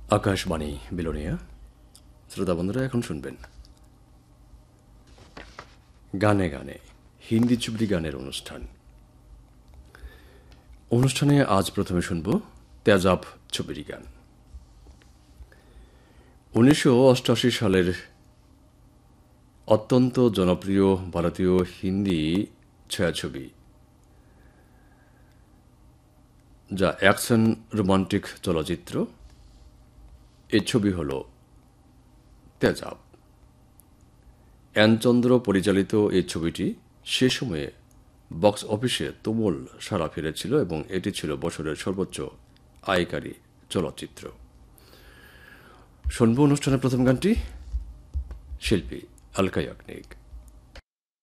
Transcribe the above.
আকাশবাণী বিলোনিয়া। শ্রোতা বন্ধুরা, এখন শুনবেন গানে গানে হিন্দি চুবড়ি গানের অনুষ্ঠানে আজ প্রথমে শুনব তেজাব চুবড়ি গান। 1988 সালের অত্যন্ত জনপ্রিয় ভারতীয় হিন্দি ছায়াছবি, যা অ্যাকশন রোমান্টিক চলচ্চিত্র। এই ছবি হল তেজাব। এনচন্দ্র পরিচালিত এই ছবিটি সে সময়ে বক্স অফিসে তুমুল সাড়া ফিরেছিল এবং এটি ছিল বছরের সর্বোচ্চ আয়কারী চলচ্চিত্র। শুনব অনুষ্ঠানের প্রথম গানটি, শিল্পী আলকা ইয়াগনিক।